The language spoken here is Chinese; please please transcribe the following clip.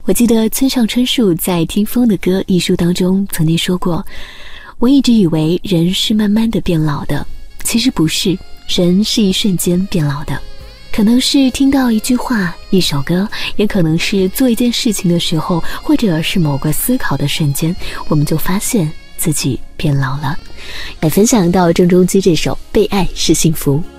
我记得村上春树在《听风的歌》一书当中曾经说过，我一直以为人是慢慢的变老的，其实不是，人是一瞬间变老的。可能是听到一句话、一首歌，也可能是做一件事情的时候，或者是某个思考的瞬间，我们就发现自己变老了。来分享到郑中基这首《被爱是幸福》。